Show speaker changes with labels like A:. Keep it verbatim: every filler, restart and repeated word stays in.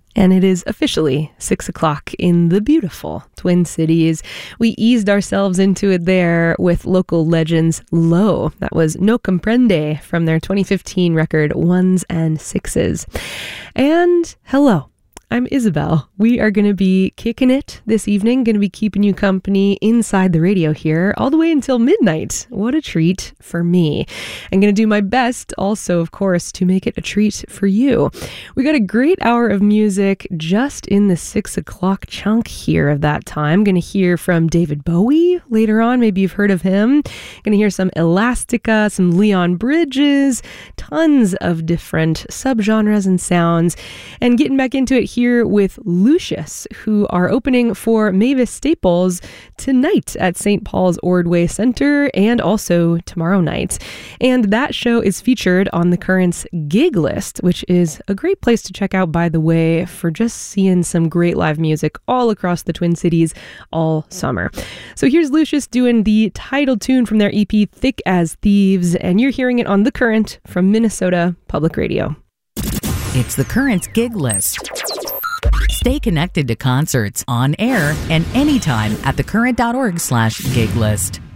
A: And it is officially six o'clock in the beautiful Twin Cities. We eased ourselves into it there with local legends Low. That was No Comprende from their twenty fifteen record Ones and Sixes. And hello. I'm Isabel. We are going to be kicking it this evening, going to be keeping you company inside the radio here all the way until midnight. What a treat for me. I'm going to do my best also, of course, to make it a treat for you. We got a great hour of music just in the six o'clock chunk here of that time. Going to hear from David Bowie later on. Maybe you've heard of him. Going to hear some Elastica, some Leon Bridges, tons of different subgenres and sounds. And getting back into it here Here with Lucius, who are opening for Mavis Staples tonight at Saint Paul's Ordway Center and also tomorrow night. And that show is featured on the Currents gig list, which is a great place to check out, by the way, for just seeing some great live music all across the Twin Cities all summer. So here's Lucius doing the title tune from their E P Thick as Thieves, and you're hearing it on The Current from Minnesota Public Radio.
B: It's the Currents gig list. Stay connected to concerts on air and anytime at thecurrent.org slash gig list.